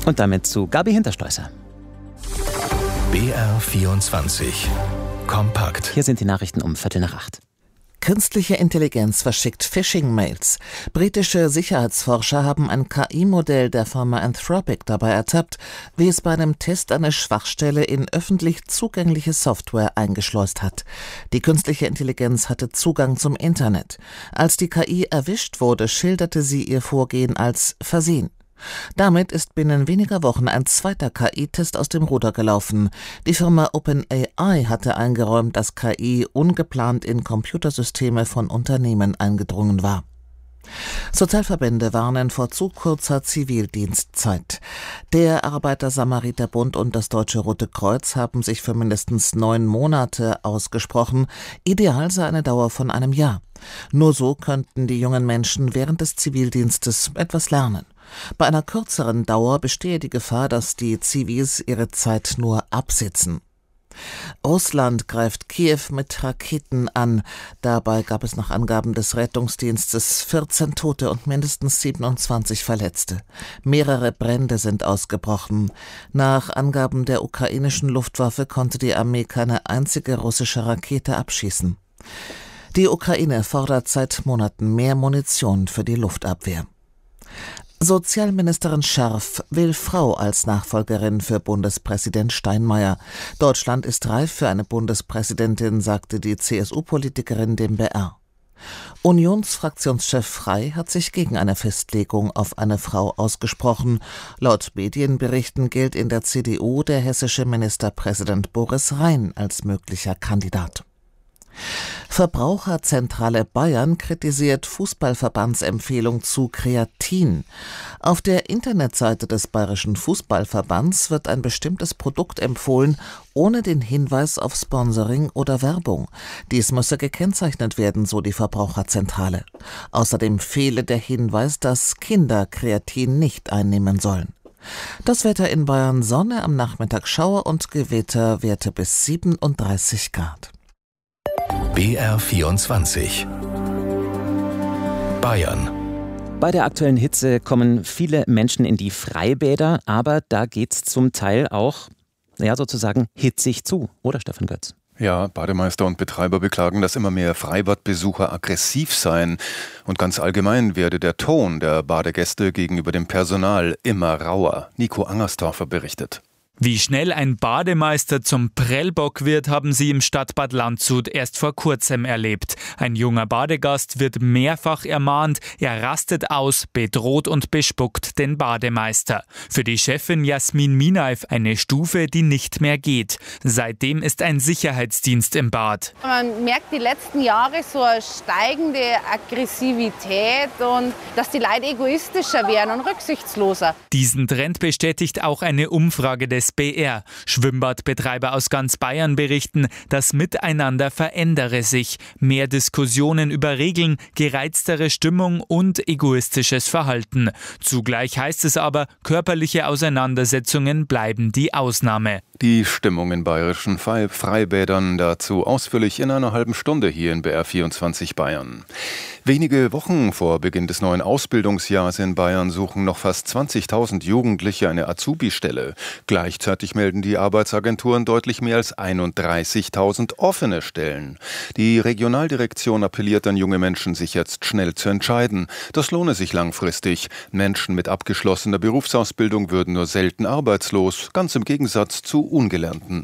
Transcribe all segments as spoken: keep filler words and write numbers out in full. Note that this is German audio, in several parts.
Und damit zu Gabi Hinterstoißer. B R vierundzwanzig Kompakt. Hier sind die Nachrichten um Viertel nach acht. Künstliche Intelligenz verschickt Phishing-Mails. Britische Sicherheitsforscher haben ein K I-Modell der Firma Anthropic dabei ertappt, wie es bei einem Test eine Schwachstelle in öffentlich zugängliche Software eingeschleust hat. Die künstliche Intelligenz hatte Zugang zum Internet. Als die K I erwischt wurde, schilderte sie ihr Vorgehen als Versehen. Damit ist binnen weniger Wochen ein zweiter K I-Test aus dem Ruder gelaufen. Die Firma OpenAI hatte eingeräumt, dass K I ungeplant in Computersysteme von Unternehmen eingedrungen war. Sozialverbände warnen vor zu kurzer Zivildienstzeit. Der Arbeiter-Samariter-Bund und das Deutsche Rote Kreuz haben sich für mindestens neun Monate ausgesprochen. Ideal sei eine Dauer von einem Jahr. Nur so könnten die jungen Menschen während des Zivildienstes etwas lernen. Bei einer kürzeren Dauer bestehe die Gefahr, dass die Zivis ihre Zeit nur absitzen. Russland greift Kiew mit Raketen an. Dabei gab es nach Angaben des Rettungsdienstes vierzehn Tote und mindestens siebenundzwanzig Verletzte. Mehrere Brände sind ausgebrochen. Nach Angaben der ukrainischen Luftwaffe konnte die Armee keine einzige russische Rakete abschießen. Die Ukraine fordert seit Monaten mehr Munition für die Luftabwehr. Sozialministerin Scharf will Frau als Nachfolgerin für Bundespräsident Steinmeier. Deutschland ist reif für eine Bundespräsidentin, sagte die C S U-Politikerin dem B R. Unionsfraktionschef Frey hat sich gegen eine Festlegung auf eine Frau ausgesprochen. Laut Medienberichten gilt in der C D U der hessische Ministerpräsident Boris Rhein als möglicher Kandidat. Verbraucherzentrale Bayern kritisiert Fußballverbandsempfehlung zu Kreatin. Auf der Internetseite des Bayerischen Fußballverbands wird ein bestimmtes Produkt empfohlen, ohne den Hinweis auf Sponsoring oder Werbung. Dies müsse gekennzeichnet werden, so die Verbraucherzentrale. Außerdem fehle der Hinweis, dass Kinder Kreatin nicht einnehmen sollen. Das Wetter in Bayern: Sonne, am Nachmittag Schauer und Gewitter, Werte bis siebenunddreißig Grad. B R vierundzwanzig Bayern. Bei der aktuellen Hitze kommen viele Menschen in die Freibäder, aber da geht's zum Teil auch, ja, sozusagen hitzig zu, oder Stefan Götz? Ja, Bademeister und Betreiber beklagen, dass immer mehr Freibadbesucher aggressiv seien. Und ganz allgemein werde der Ton der Badegäste gegenüber dem Personal immer rauer. Nico Angersdorfer berichtet. Wie schnell ein Bademeister zum Prellbock wird, haben sie im Stadtbad Landshut erst vor kurzem erlebt. Ein junger Badegast wird mehrfach ermahnt, er rastet aus, bedroht und bespuckt den Bademeister. Für die Chefin Jasmin Minaif eine Stufe, die nicht mehr geht. Seitdem ist ein Sicherheitsdienst im Bad. Man merkt die letzten Jahre so eine steigende Aggressivität und dass die Leute egoistischer werden und rücksichtsloser. Diesen Trend bestätigt auch eine Umfrage des B R. Schwimmbadbetreiber aus ganz Bayern berichten, das Miteinander verändere sich. Mehr Diskussionen über Regeln, gereiztere Stimmung und egoistisches Verhalten. Zugleich heißt es aber, körperliche Auseinandersetzungen bleiben die Ausnahme. Die Stimmung in bayerischen Freibädern dazu ausführlich in einer halben Stunde hier in B R vierundzwanzig Bayern. Wenige Wochen vor Beginn des neuen Ausbildungsjahres in Bayern suchen noch fast zwanzigtausend Jugendliche eine Azubi-Stelle. Gleichzeitig melden die Arbeitsagenturen deutlich mehr als einunddreißigtausend offene Stellen. Die Regionaldirektion appelliert an junge Menschen, sich jetzt schnell zu entscheiden. Das lohne sich langfristig. Menschen mit abgeschlossener Berufsausbildung würden nur selten arbeitslos, ganz im Gegensatz zu Ungelernten.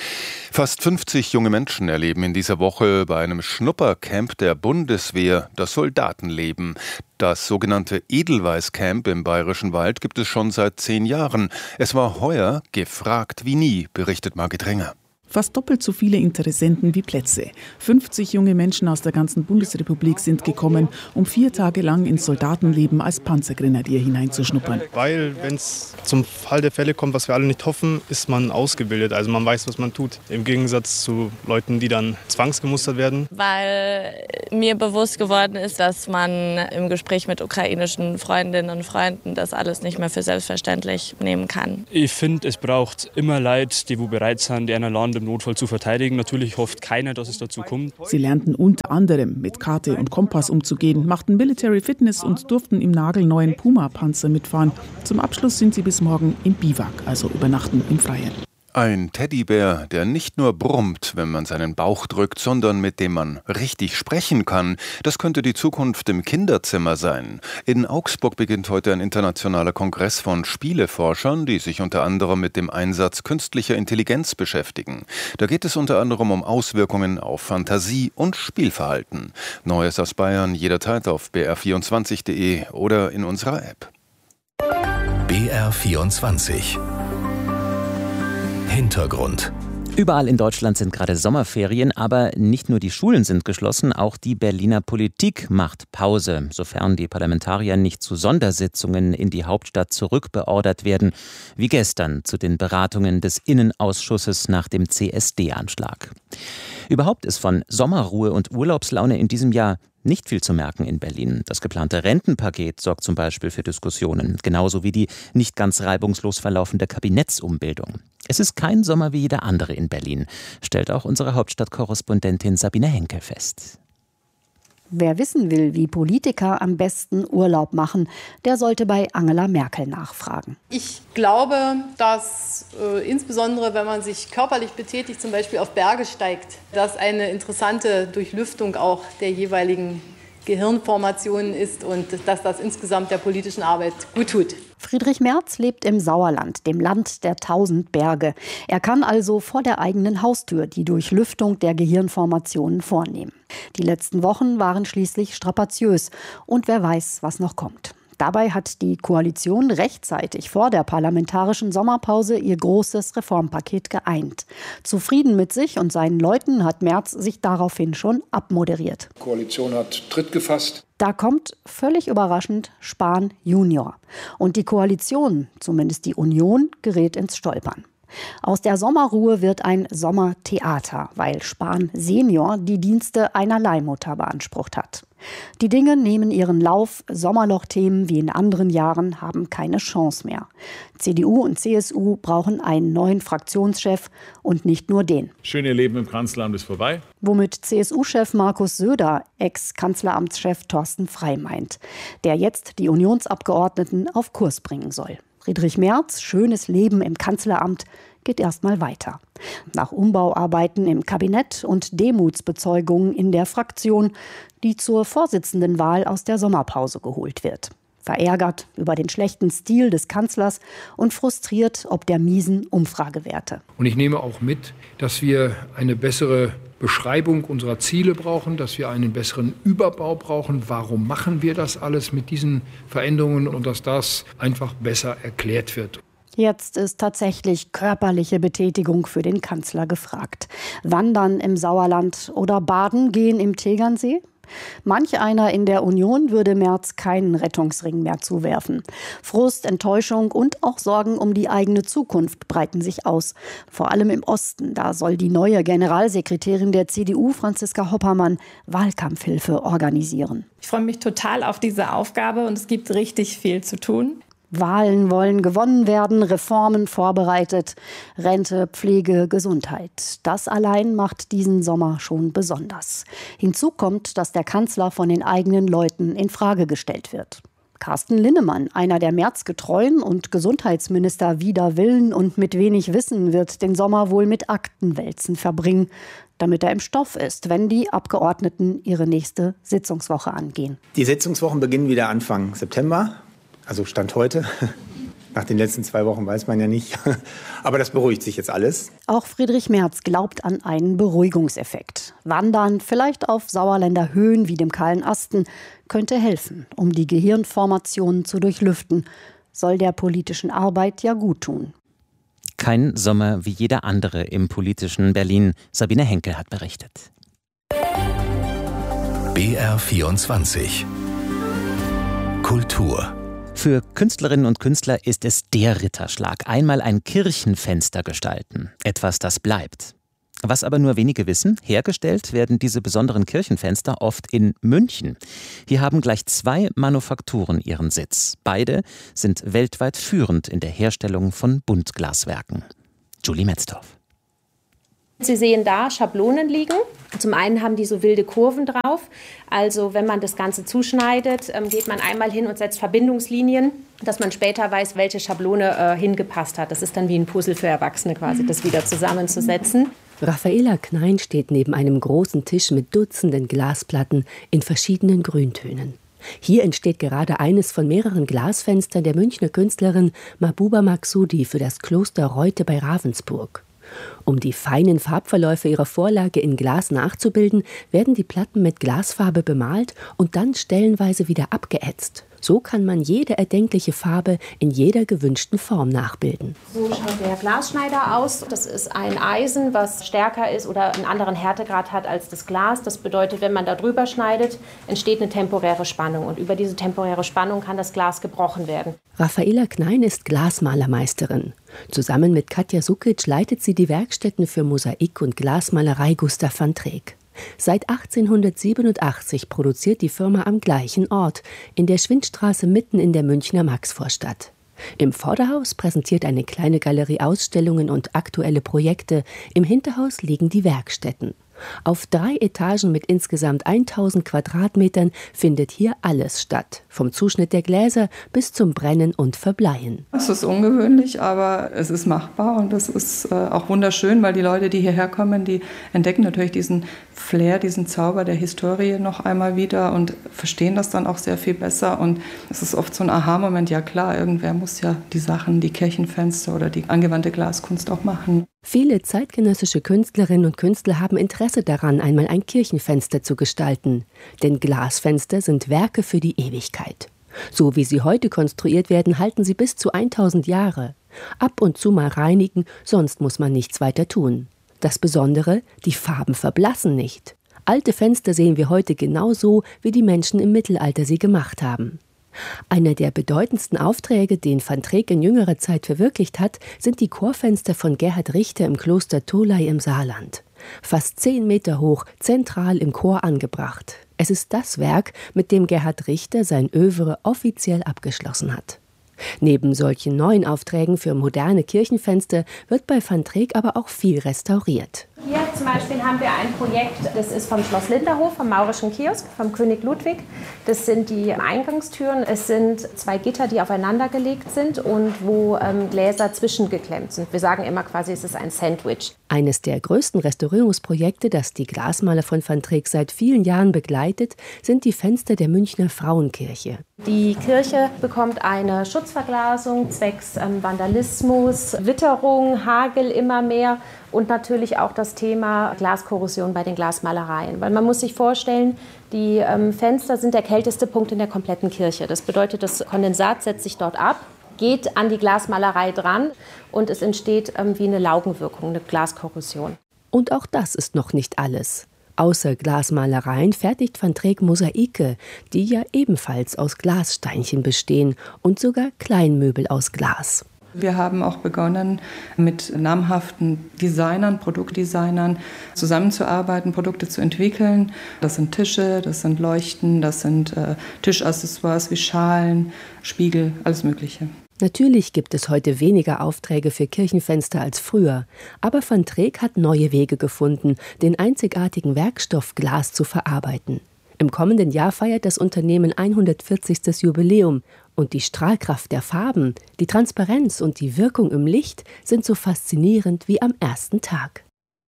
Fast fünfzig junge Menschen erleben in dieser Woche bei einem Schnuppercamp der Bundeswehr das Soldatenleben. Das sogenannte Edelweiß-Camp im Bayerischen Wald gibt es schon seit zehn Jahren. Es war heuer gefragt wie nie, berichtet Margit Renger. Fast doppelt so viele Interessenten wie Plätze. fünfzig junge Menschen aus der ganzen Bundesrepublik sind gekommen, um vier Tage lang ins Soldatenleben als Panzergrenadier hineinzuschnuppern. Weil, wenn es zum Fall der Fälle kommt, was wir alle nicht hoffen, ist man ausgebildet. Also man weiß, was man tut. Im Gegensatz zu Leuten, die dann zwangsgemustert werden. Weil mir bewusst geworden ist, dass man im Gespräch mit ukrainischen Freundinnen und Freunden das alles nicht mehr für selbstverständlich nehmen kann. Ich finde, es braucht immer Leute, die wo bereit sind, in einer Land im Notfall zu verteidigen. Natürlich hofft keiner, dass es dazu kommt. Sie lernten unter anderem mit Karte und Kompass umzugehen, machten Military Fitness und durften im nagelneuen Puma-Panzer mitfahren. Zum Abschluss sind sie bis morgen im Biwak, also übernachten im Freien. Ein Teddybär, der nicht nur brummt, wenn man seinen Bauch drückt, sondern mit dem man richtig sprechen kann. Das könnte die Zukunft im Kinderzimmer sein. In Augsburg beginnt heute ein internationaler Kongress von Spieleforschern, die sich unter anderem mit dem Einsatz künstlicher Intelligenz beschäftigen. Da geht es unter anderem um Auswirkungen auf Fantasie und Spielverhalten. Neues aus Bayern jederzeit auf b r vierundzwanzig punkt d e oder in unserer App. B R vierundzwanzig Hintergrund. Überall in Deutschland sind gerade Sommerferien, aber nicht nur die Schulen sind geschlossen, auch die Berliner Politik macht Pause, sofern die Parlamentarier nicht zu Sondersitzungen in die Hauptstadt zurückbeordert werden, wie gestern zu den Beratungen des Innenausschusses nach dem C S D-Anschlag. Überhaupt ist von Sommerruhe und Urlaubslaune in diesem Jahr nicht viel zu merken in Berlin. Das geplante Rentenpaket sorgt zum Beispiel für Diskussionen, genauso wie die nicht ganz reibungslos verlaufende Kabinettsumbildung. Es ist kein Sommer wie jeder andere in Berlin, stellt auch unsere Hauptstadtkorrespondentin Sabine Henkel fest. Wer wissen will, wie Politiker am besten Urlaub machen, der sollte bei Angela Merkel nachfragen. Ich glaube, dass äh, insbesondere, wenn man sich körperlich betätigt, zum Beispiel auf Berge steigt, dass eine interessante Durchlüftung auch der jeweiligen Gehirnformationen ist und dass das insgesamt der politischen Arbeit gut tut. Friedrich Merz lebt im Sauerland, dem Land der tausend Berge. Er kann also vor der eigenen Haustür die Durchlüftung der Gehirnformationen vornehmen. Die letzten Wochen waren schließlich strapaziös und wer weiß, was noch kommt. Dabei hat die Koalition rechtzeitig vor der parlamentarischen Sommerpause ihr großes Reformpaket geeint. Zufrieden mit sich und seinen Leuten hat Merz sich daraufhin schon abmoderiert. Die Koalition hat Tritt gefasst. Da kommt völlig überraschend Spahn Junior. Und die Koalition, zumindest die Union, gerät ins Stolpern. Aus der Sommerruhe wird ein Sommertheater, weil Spahn Senior die Dienste einer Leihmutter beansprucht hat. Die Dinge nehmen ihren Lauf, Sommerlochthemen wie in anderen Jahren haben keine Chance mehr. C D U und C S U brauchen einen neuen Fraktionschef und nicht nur den. Schöne Leben im Kanzleramt ist vorbei. Womit C S U-Chef Markus Söder Ex-Kanzleramtschef Thorsten Frey meint, der jetzt die Unionsabgeordneten auf Kurs bringen soll. Friedrich Merz, schönes Leben im Kanzleramt, geht erstmal weiter. Nach Umbauarbeiten im Kabinett und Demutsbezeugungen in der Fraktion, die zur Vorsitzendenwahl aus der Sommerpause geholt wird. Verärgert über den schlechten Stil des Kanzlers und frustriert ob der miesen Umfragewerte. Und ich nehme auch mit, dass wir eine bessere Beschreibung unserer Ziele brauchen, dass wir einen besseren Überbau brauchen. Warum machen wir das alles mit diesen Veränderungen und dass das einfach besser erklärt wird. Jetzt ist tatsächlich körperliche Betätigung für den Kanzler gefragt. Wandern im Sauerland oder baden gehen im Tegernsee? Manch einer in der Union würde Merz keinen Rettungsring mehr zuwerfen. Frust, Enttäuschung und auch Sorgen um die eigene Zukunft breiten sich aus. Vor allem im Osten, da soll die neue Generalsekretärin der C D U, Franziska Hoppermann, Wahlkampfhilfe organisieren. Ich freue mich total auf diese Aufgabe und es gibt richtig viel zu tun. Wahlen wollen gewonnen werden, Reformen vorbereitet, Rente, Pflege, Gesundheit. Das allein macht diesen Sommer schon besonders. Hinzu kommt, dass der Kanzler von den eigenen Leuten in Frage gestellt wird. Carsten Linnemann, einer der Merz-Getreuen und Gesundheitsminister wider Willen und mit wenig Wissen, wird den Sommer wohl mit Aktenwälzen verbringen, damit er im Stoff ist, wenn die Abgeordneten ihre nächste Sitzungswoche angehen. Die Sitzungswochen beginnen wieder Anfang September. Also Stand heute. Nach den letzten zwei Wochen weiß man ja nicht. Aber das beruhigt sich jetzt alles. Auch Friedrich Merz glaubt an einen Beruhigungseffekt. Wandern, vielleicht auf Sauerländer Höhen wie dem Kahlen Asten, könnte helfen, um die Gehirnformationen zu durchlüften. Soll der politischen Arbeit ja gut tun. Kein Sommer wie jeder andere im politischen Berlin. Sabine Henkel hat berichtet. B R vierundzwanzig Kultur. Für Künstlerinnen und Künstler ist es der Ritterschlag. Einmal ein Kirchenfenster gestalten. Etwas, das bleibt. Was aber nur wenige wissen, hergestellt werden diese besonderen Kirchenfenster oft in München. Hier haben gleich zwei Manufakturen ihren Sitz. Beide sind weltweit führend in der Herstellung von Buntglaswerken. Julie Metzdorf. Sie sehen da Schablonen liegen. Zum einen haben die so wilde Kurven drauf. Also wenn man das Ganze zuschneidet, geht man einmal hin und setzt Verbindungslinien, dass man später weiß, welche Schablone äh, hingepasst hat. Das ist dann wie ein Puzzle für Erwachsene quasi, das wieder zusammenzusetzen. Raffaela Knein steht neben einem großen Tisch mit Dutzenden Glasplatten in verschiedenen Grüntönen. Hier entsteht gerade eines von mehreren Glasfenstern der Münchner Künstlerin Mahbouba Maksudi für das Kloster Reute bei Ravensburg. Um die feinen Farbverläufe ihrer Vorlage in Glas nachzubilden, werden die Platten mit Glasfarbe bemalt und dann stellenweise wieder abgeätzt. So kann man jede erdenkliche Farbe in jeder gewünschten Form nachbilden. So schaut der Glasschneider aus. Das ist ein Eisen, was stärker ist oder einen anderen Härtegrad hat als das Glas. Das bedeutet, wenn man da drüber schneidet, entsteht eine temporäre Spannung. Und über diese temporäre Spannung kann das Glas gebrochen werden. Raffaela Knein ist Glasmalermeisterin. Zusammen mit Katja Sukic leitet sie die Werkstätten für Mosaik und Glasmalerei Gustav van Treek. Seit achtzehnhundertsiebenundachtzig produziert die Firma am gleichen Ort, in der Schwindstraße mitten in der Münchner Maxvorstadt. Im Vorderhaus präsentiert eine kleine Galerie Ausstellungen und aktuelle Projekte. Im Hinterhaus liegen die Werkstätten. Auf drei Etagen mit insgesamt tausend Quadratmetern findet hier alles statt. Vom Zuschnitt der Gläser bis zum Brennen und Verbleien. Es ist ungewöhnlich, aber es ist machbar und es ist äh, auch wunderschön, weil die Leute, die hierher kommen, die entdecken natürlich diesen Flair, diesen Zauber der Historie noch einmal wieder und verstehen das dann auch sehr viel besser. Und es ist oft so ein Aha-Moment, ja klar, irgendwer muss ja die Sachen, die Kirchenfenster oder die angewandte Glaskunst auch machen. Viele zeitgenössische Künstlerinnen und Künstler haben Interesse daran, einmal ein Kirchenfenster zu gestalten. Denn Glasfenster sind Werke für die Ewigkeit. So wie sie heute konstruiert werden, halten sie bis zu tausend Jahre. Ab und zu mal reinigen, sonst muss man nichts weiter tun. Das Besondere, die Farben verblassen nicht. Alte Fenster sehen wir heute genauso, wie die Menschen im Mittelalter sie gemacht haben. Einer der bedeutendsten Aufträge, den van Treek in jüngerer Zeit verwirklicht hat, sind die Chorfenster von Gerhard Richter im Kloster Tholey im Saarland. Fast zehn Meter hoch, zentral im Chor angebracht. Es ist das Werk, mit dem Gerhard Richter sein Œuvre offiziell abgeschlossen hat. Neben solchen neuen Aufträgen für moderne Kirchenfenster wird bei van Treek aber auch viel restauriert. Hier zum Beispiel haben wir ein Projekt, das ist vom Schloss Linderhof, vom Maurischen Kiosk, vom König Ludwig. Das sind die Eingangstüren. Es sind zwei Gitter, die aufeinander gelegt sind und wo ähm, Gläser zwischengeklemmt sind. Wir sagen immer quasi, es ist ein Sandwich. Eines der größten Restaurierungsprojekte, das die Glasmaler von van Treek seit vielen Jahren begleitet, sind die Fenster der Münchner Frauenkirche. Die Kirche bekommt eine Schutzverglasung zwecks ähm, Vandalismus, Witterung, Hagel immer mehr und natürlich auch das Thema Glaskorrosion bei den Glasmalereien. Weil man muss sich vorstellen, die ähm, Fenster sind der kälteste Punkt in der kompletten Kirche. Das bedeutet, das Kondensat setzt sich dort ab, geht an die Glasmalerei dran und es entsteht ähm, wie eine Laugenwirkung, eine Glaskorrosion. Und auch das ist noch nicht alles. Außer Glasmalereien fertigt van Treek Mosaike, die ja ebenfalls aus Glassteinchen bestehen und sogar Kleinmöbel aus Glas. Wir haben auch begonnen, mit namhaften Designern, Produktdesignern zusammenzuarbeiten, Produkte zu entwickeln. Das sind Tische, das sind Leuchten, das sind äh, Tischaccessoires wie Schalen, Spiegel, alles Mögliche. Natürlich gibt es heute weniger Aufträge für Kirchenfenster als früher, aber van Treek hat neue Wege gefunden, den einzigartigen Werkstoff Glas zu verarbeiten. Im kommenden Jahr feiert das Unternehmen hundertvierzigstes Jubiläum und die Strahlkraft der Farben, die Transparenz und die Wirkung im Licht sind so faszinierend wie am ersten Tag.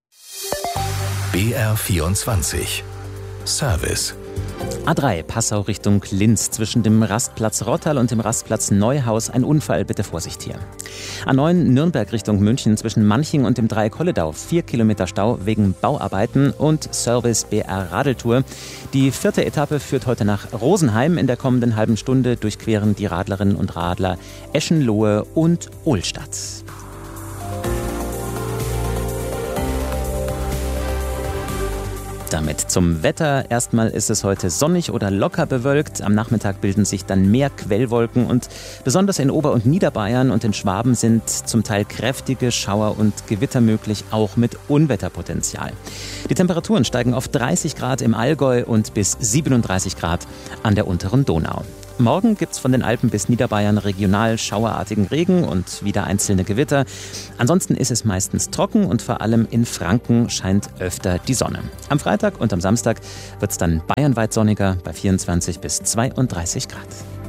B R vierundzwanzig Service. A drei Passau Richtung Linz zwischen dem Rastplatz Rottal und dem Rastplatz Neuhaus ein Unfall, bitte Vorsicht hier. A neun Nürnberg Richtung München zwischen Manching und dem Dreieck Holledau vier Kilometer Stau wegen Bauarbeiten und Service B R Radeltour. Die vierte Etappe führt heute nach Rosenheim. In der kommenden halben Stunde durchqueren die Radlerinnen und Radler Eschenlohe und Ohlstadt. Damit zum Wetter. Erstmal ist es heute sonnig oder locker bewölkt. Am Nachmittag bilden sich dann mehr Quellwolken und besonders in Ober- und Niederbayern und in Schwaben sind zum Teil kräftige Schauer und Gewitter möglich, auch mit Unwetterpotenzial. Die Temperaturen steigen auf dreißig Grad im Allgäu und bis siebenunddreißig Grad an der unteren Donau. Morgen gibt's von den Alpen bis Niederbayern regional schauerartigen Regen und wieder einzelne Gewitter. Ansonsten ist es meistens trocken und vor allem in Franken scheint öfter die Sonne. Am Freitag und am Samstag wird's dann bayernweit sonniger bei vierundzwanzig bis zweiunddreißig Grad.